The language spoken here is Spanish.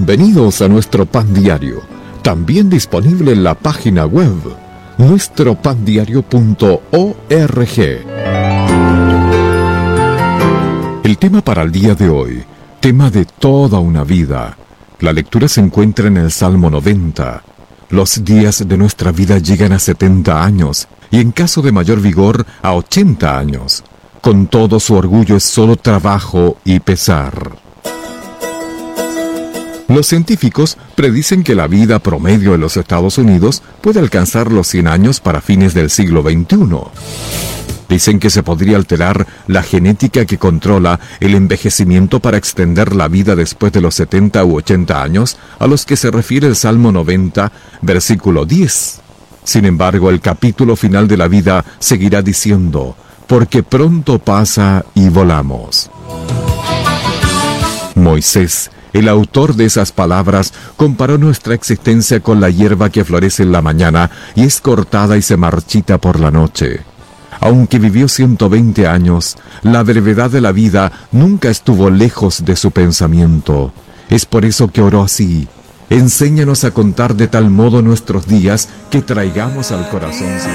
Bienvenidos a nuestro Pan Diario, también disponible en la página web nuestropandiario.org. El tema para el día de hoy, tema de toda una vida. La lectura se encuentra en el Salmo 90. Los días de nuestra vida llegan a 70 años y en caso de mayor vigor a 80 años. Con todo su orgullo es solo trabajo y pesar. Los científicos predicen que la vida promedio en los Estados Unidos puede alcanzar los 100 años para fines del siglo XXI. Dicen que se podría alterar la genética que controla el envejecimiento para extender la vida después de los 70 u 80 años, a los que se refiere el Salmo 90, versículo 10. Sin embargo, el capítulo final de la vida seguirá diciendo, porque pronto pasa y volamos. Moisés, el autor de esas palabras, comparó nuestra existencia con la hierba que florece en la mañana y es cortada y se marchita por la noche. Aunque vivió 120 años, la brevedad de la vida nunca estuvo lejos de su pensamiento. Es por eso que oró así: enséñanos a contar de tal modo nuestros días que traigamos al corazón